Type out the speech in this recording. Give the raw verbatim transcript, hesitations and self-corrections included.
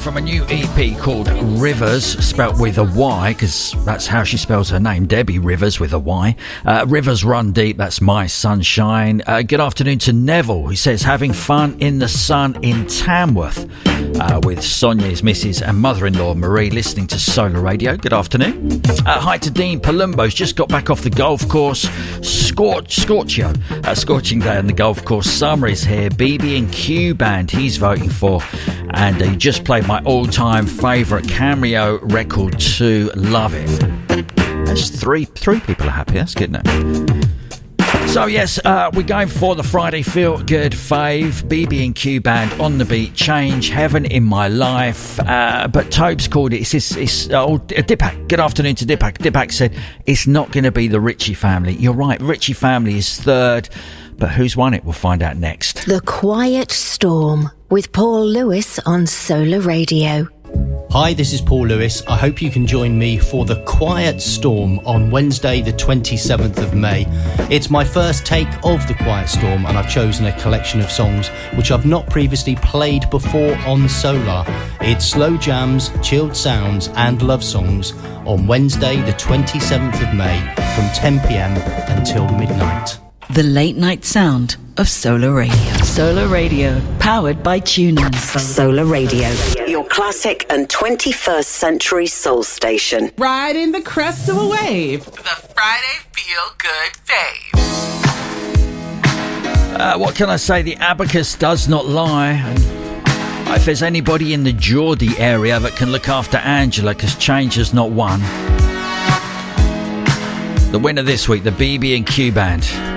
from a new E P called Rivers, spelt with a Y, because that's how she spells her name, Debbie Rivers with a Y. Uh, Rivers Run Deep, that's My Sunshine. Uh, good afternoon to Neville, who says, having fun in the sun in Tamworth uh, with Sonia's missus and mother-in-law Marie, listening to Solar Radio. Good afternoon. Uh, hi to Dean Palumbo's just got back off the golf course. Scorch, Scorchio, uh, scorching day on the golf course. Summer is here. B B and Q Band he's voting for, and he just played my all-time favourite Cameo record too. Love it. That's three three people are happy. That's good, isn't it? So yes, uh, we're going for the Friday Feel Good fave. B B and Q Band, On the Beat, Change, Heaven in My Life. Uh, but Tobes called it. It's, it's, it's oh, Dipak. Good afternoon to Dipak. Dipak said it's not going to be the Ritchie family. You're right. Ritchie family is third. But who's won it? We'll find out next. The Quiet Storm with Paul Lewis on Solar Radio. Hi, this is Paul Lewis. I hope you can join me for The Quiet Storm on Wednesday the twenty-seventh of May. It's my first take of The Quiet Storm, and I've chosen a collection of songs which I've not previously played before on Solar. It's slow jams, chilled sounds and love songs on Wednesday the twenty-seventh of May from ten p.m. until midnight. The late night sound of Solar Radio. Solar Radio, powered by TuneIn. Solar Radio, your classic and twenty-first century soul station. Riding the crest of a wave. The Friday Feel Good fave. Uh, what can I say? The abacus does not lie. And if there's anybody in the Geordie area that can look after Angela, because change has not won. The winner this week, the B B and Q Band.